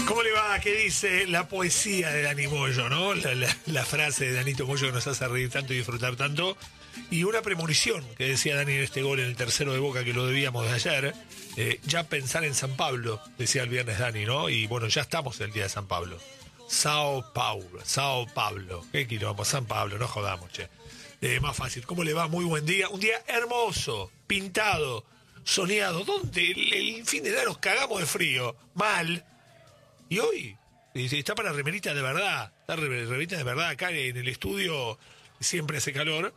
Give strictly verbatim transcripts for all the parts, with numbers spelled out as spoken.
¿Cómo le va? ¿Qué dice la poesía de Dani Moyo, no? La, la, la frase de Danito Moyo que nos hace reír tanto y disfrutar tanto. Y una premonición que decía Dani en este gol en el tercero de Boca que lo debíamos de ayer. Eh, ya pensar en San Pablo, decía el viernes Dani, ¿no? Y bueno, ya estamos en el día de San Pablo. Sao Paulo, Sao Pablo. ¿Qué quilombo? San Pablo, no jodamos, che. Eh, más fácil. ¿Cómo le va? Muy buen día. Un día hermoso, pintado, soleado. ¿Dónde? El, el fin de semana nos cagamos de frío. Mal. Y hoy está para remerita de verdad. Está remerita de verdad. Acá en el estudio siempre hace calor.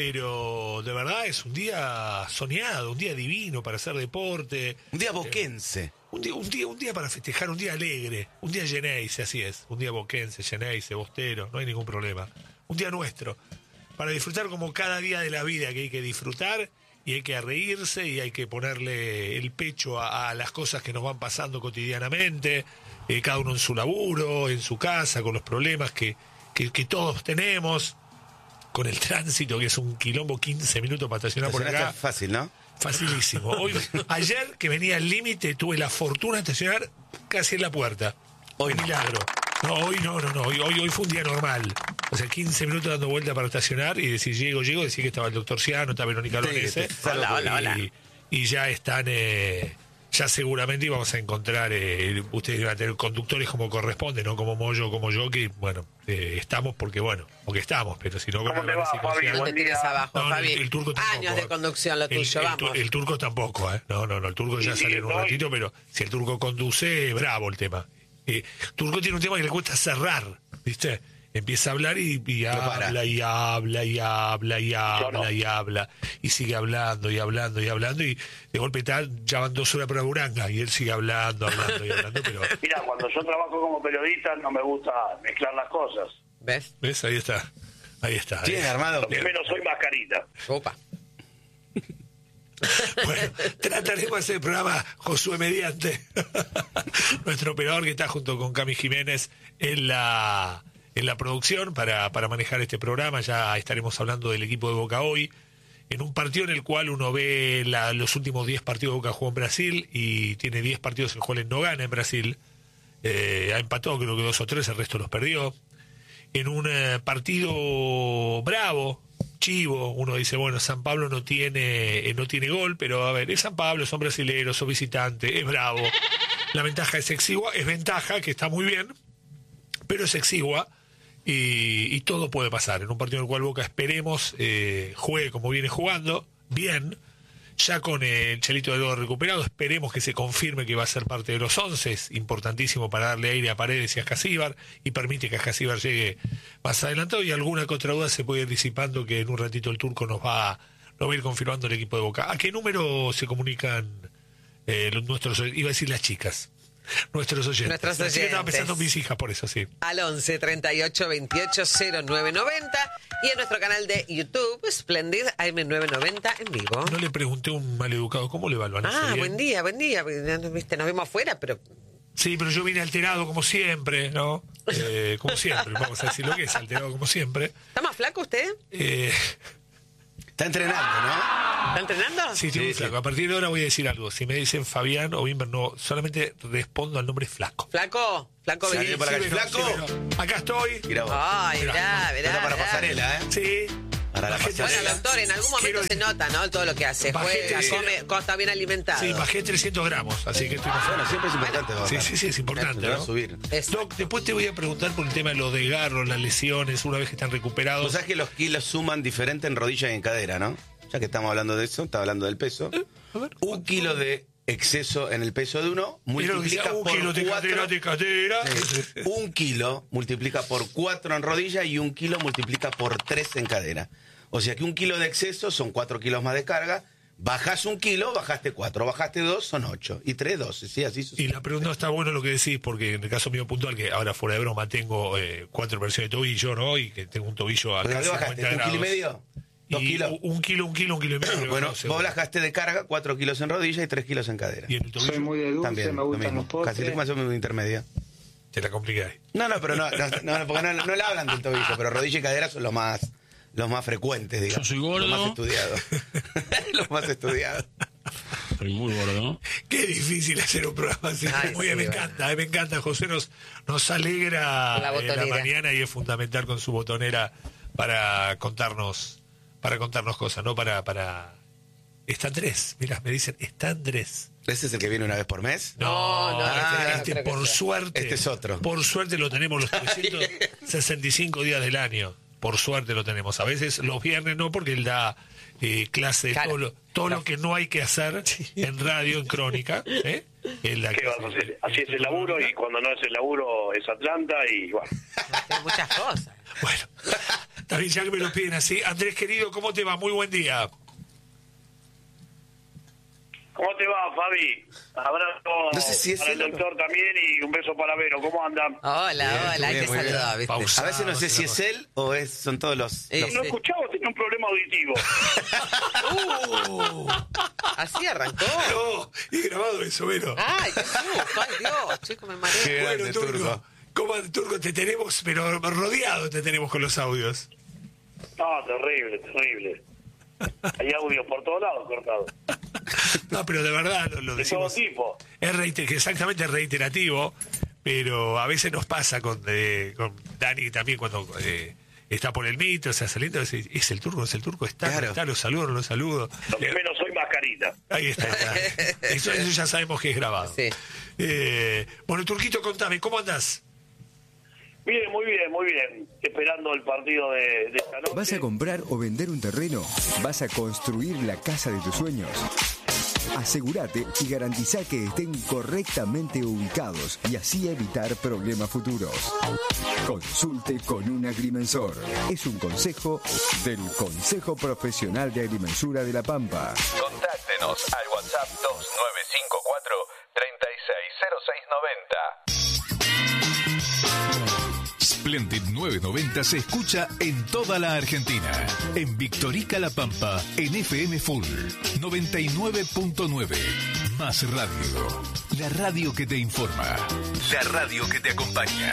Pero de verdad es un día soñado, un día divino para hacer deporte. Un día boquense. Eh, un, día, un, día, un día para festejar, un día alegre. Un día Geneise, así es. Un día boquense, Geneise, Bostero, no hay ningún problema. Un día nuestro. Para disfrutar como cada día de la vida que hay que disfrutar y hay que reírse y hay que ponerle el pecho a, a las cosas que nos van pasando cotidianamente. Eh, cada uno en su laburo, en su casa, con los problemas que, que, que todos tenemos. Con el tránsito, que es un quilombo, quince minutos para estacionar por acá. Fácil, ¿no? Facilísimo. Hoy, ayer, que venía al límite, tuve la fortuna de estacionar casi en la puerta. Hoy no. Milagro. No, hoy no, no, no. Hoy, hoy, hoy fue un día normal. O sea, quince minutos dando vuelta para estacionar y decir, llego, llego, decir que estaba el doctor Ciano, estaba Verónica Lonese. Sí, hola, hola, hola. Y, y ya están... Eh, ya seguramente íbamos a encontrar, eh, ustedes van a tener conductores como corresponde, no como Moyo, como yo, que bueno, eh, estamos porque bueno, porque estamos, pero si no, como te va, Fabi? No te tires abajo, no, Fabi. El, el turco tampoco. Años de conducción lo tuyo, el, el, vamos. El, el turco tampoco, ¿eh? No, no, no, el turco ya Sí, sale en un no, ratito, pero si el turco conduce, bravo el tema. Eh, turco tiene un tema que le cuesta cerrar, ¿viste? Empieza a hablar y, y habla, y habla, y habla, y habla, no. y habla, y sigue hablando, y hablando, y hablando, y de golpe tal, ya van dos horas para Buranga, y él sigue hablando, hablando, y hablando, pero... Mira, cuando yo trabajo como periodista no me gusta mezclar las cosas. ¿Ves? ¿Ves? Ahí está, ahí está. Tiene armado. Lo primero soy mascarita. Opa. Bueno, trataremos de hacer el programa Josué mediante. Nuestro operador que está junto con Cami Jiménez en la... en la producción para, para manejar este programa. Ya estaremos hablando del equipo de Boca hoy, en un partido en el cual uno ve la, los últimos diez partidos de Boca jugó en Brasil y tiene diez partidos en los cuales no gana en Brasil. Eh, ha empatado creo que dos o tres, el resto los perdió. En un eh, partido bravo, chivo, uno dice, bueno, San Pablo no tiene eh, no tiene gol, pero a ver, es San Pablo, son brasileros, son visitantes, es bravo. La ventaja es exigua, es ventaja, que está muy bien, pero es exigua. Y, y todo puede pasar en un partido en el cual Boca esperemos eh, juegue como viene jugando bien, ya con el Chelito de Oro recuperado, esperemos que se confirme que va a ser parte de los once, es importantísimo para darle aire a Paredes y a Ascasíbar y permite que Ascasíbar llegue más adelantado, y alguna que otra duda se puede ir disipando, que en un ratito el turco nos va, nos va a ir confirmando el equipo de Boca. ¿A qué número se comunican eh, los, nuestros, iba a decir las chicas? Nuestros oyentes. Nuestros oyentes. Así que estaba pensando en mis hijas, por eso, sí. Al once, treinta y ocho, veintiocho, cero nueve noventa y en nuestro canal de YouTube, Splendid A M nueve noventa en vivo. No le pregunté a un maleducado, ¿cómo le va el Vanessa? Ah, ¿Bien? buen día, buen día. Viste, nos vemos afuera, pero... Sí, pero yo vine alterado como siempre, ¿no? Eh, como siempre, vamos a decir lo que es, alterado como siempre. ¿Está más flaco usted? Eh, Está entrenando, ¿no? ¿Está entrenando? sí, estoy muy Sí, flaco. sí. A partir de ahora voy a decir algo. Si me dicen Fabián o Bimber, no, solamente respondo al nombre flaco. ¿Flaco? ¿Flaco? Sí, vení. por la calle, pero- ¿flaco? pero acá estoy. Mira vos. Ay, Mirá, verá, verá. Está para verá. pasarela, ¿eh? Sí. Para la Bajé pasarela. Bueno, doctor, en algún momento Quiero- se nota, ¿no? Todo lo que hace. Bajé Juega, trescientos come, co- está bien alimentado. Sí, bajé trescientos gramos, así que estoy más Bueno, flaco. siempre es importante. Sí, bajar. sí, sí, es importante, Te va a ¿no? subir. Eso. Doc, después te voy a preguntar por el tema de los desgarros, las lesiones, una vez que están recuperados. Vos sabés que los kilos suman diferente en rodilla y en cadera, ¿no? Ya que estamos hablando de eso, estaba hablando del peso. Eh, a ver, Un kilo de exceso en el peso de uno Mira lo que multiplica decía, un por kilo de cadera, cuatro. de cadera. Sí. Un kilo multiplica por cuatro en rodilla y un kilo multiplica por tres en cadera. O sea que un kilo de exceso son cuatro kilos más de carga. Bajás un kilo, bajaste cuatro. Bajaste dos, son ocho. Y tres, doce. Sí, así Y sucede. la pregunta está bueno lo que decís, porque en el caso mío puntual, que ahora fuera de broma tengo eh, cuatro versiones de tobillo, ¿no? Y que tengo un tobillo a ¿Pero casi qué bajaste? cincuenta ¿Un grados. kilo y medio? ¿Dos Y kilos? Un kilo, un kilo, un kilo y medio. Bueno, no sé, vos bajaste de carga cuatro kilos en rodilla y tres kilos en cadera. Y en el tobillo Soy muy de dulce, También, me lo gustan mismo. los postres. Casi más o menos intermedia. te la compliqué ahí. No, no, pero no, no, no, porque no, no le hablan del tobillo, pero rodilla y cadera son los más, los más frecuentes, digamos. Yo soy gordo. Los más estudiados. Los más estudiados. estoy muy gordo. Qué difícil hacer un programa así. Ay, Muy sí, bien, me bueno. encanta, eh, me encanta. José nos, nos alegra La eh, la botonera. mañana y es fundamental con su botonera para contarnos, para contarnos cosas, ¿no? Para, para. Está Andrés, mirá, me dicen, está Andrés. ¿Ese es el que viene una vez por mes? No, no, este, no este, creo que por sea. suerte. Este es otro. Por suerte lo tenemos los trescientos sesenta y cinco días del año. Por suerte lo tenemos. A veces los viernes no, porque él da eh, clase de Claro. todo, lo, todo lo que no hay que hacer en radio, en crónica. ¿eh? Él da ¿Qué vas a clase. hacer? Así es el laburo y cuando no es el laburo es Atlanta y bueno. Tiene muchas cosas. Bueno, también ya que me lo piden así. Andrés, querido, ¿cómo te va? Muy buen día. ¿Cómo te va, Fabi? Abrazo No sé si es para el él o no. doctor también y un beso para Vero. ¿Cómo andan? Hola, Bien, hola, hay bien, que muy bien. saludar, ¿viste? Pausa. A veces no sé si Vamos es él o es, son todos los... Eh, los- No sí. escuchaba, tenía un problema auditivo. Uh, Así arrancó. no, y grabado eso, Vero. Ay, qué susto, ay Dios, chico, me mareo. Qué Bueno, grande, Turco, Turco. ¿cómo, Turco, te tenemos, pero rodeado te tenemos con los audios. No, terrible, terrible. Hay audios por todos lados cortados. No, pero de verdad lo, lo De todo decimos. tipo. Es reiter- exactamente reiterativo, pero a veces nos pasa con, eh, con Dani también cuando eh, está por el mito, se hace lindo, dice, es el Turco, es el Turco, está, Claro. está, lo saludo, lo saludo. Lo que menos soy mascarita. Ahí está. está. Eso, eso ya sabemos que es grabado. Sí. Eh, bueno, Turquito, contame, ¿cómo andás? Bien, muy bien, muy bien. Esperando el partido de, de esta noche. ¿Vas a comprar o vender un terreno? ¿Vas a construir la casa de tus sueños? Asegúrate y garantiza que estén correctamente ubicados y así evitar problemas futuros. Consulte con un agrimensor. Es un consejo del Consejo Profesional de Agrimensura de La Pampa. Contáctenos al WhatsApp dos nueve cinco cuatro, tres seis cero seis nueve cero. Splendid novecientos noventa se escucha en toda la Argentina. En Victorica La Pampa, en F M Full noventa y nueve punto nueve. Más radio. La radio que te informa. La radio que te acompaña.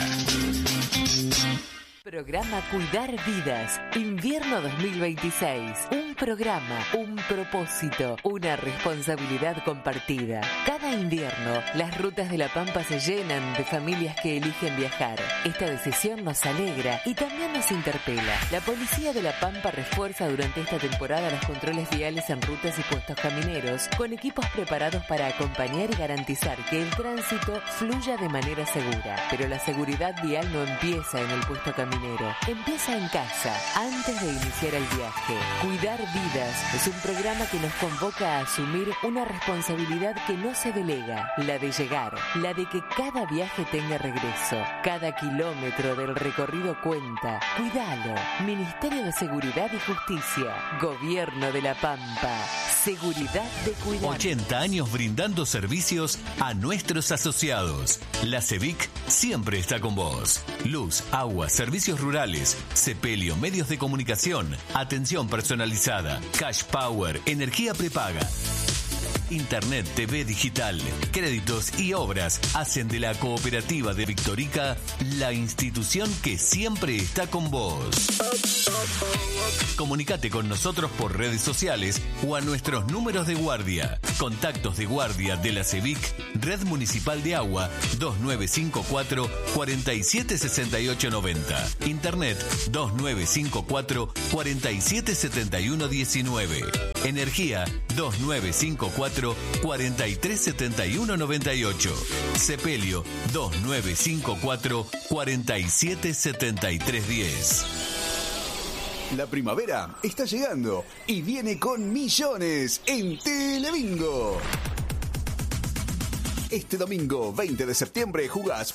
Programa Cuidar Vidas, invierno dos mil veintiséis. Un programa, un propósito, una responsabilidad compartida. Cada invierno, las rutas de La Pampa se llenan de familias que eligen viajar. Esta decisión nos alegra y también nos interpela. La Policía de La Pampa refuerza durante esta temporada los controles viales en rutas y puestos camineros, con equipos preparados para acompañar y garantizar que el tránsito fluya de manera segura. Pero la seguridad vial no empieza en el puesto caminero. Empieza en casa, antes de iniciar el viaje. Cuidar Vidas es un programa que nos convoca a asumir una responsabilidad que no se delega, la de llegar, la de que cada viaje tenga regreso. Cada kilómetro del recorrido cuenta. Cuidalo. Ministerio de Seguridad y Justicia. Gobierno de La Pampa. Seguridad de cuidar. ochenta años brindando servicios a nuestros asociados. La CEVIC siempre está con vos. Luz, agua, servicios rurales, sepelio, medios de comunicación, atención personalizada, cash power, energía prepaga. Internet, T V digital, créditos y obras hacen de la Cooperativa de Victorica la institución que siempre está con vos. Comunicate con nosotros por redes sociales o a nuestros números de guardia. Contactos de guardia de la CEVIC, Red Municipal de Agua, dos nueve cinco cuatro, cuatro siete seis ocho nueve cero. Internet, dos nueve cinco cuatro, cuatro siete siete uno uno nueve. Energía, dos nueve cinco cuatro, cuatro tres siete uno nueve ocho. Sepelio, dos nueve cinco cuatro, cuatro siete siete tres uno cero. La primavera está llegando y viene con millones en Telebingo. Este domingo veinte de septiembre jugás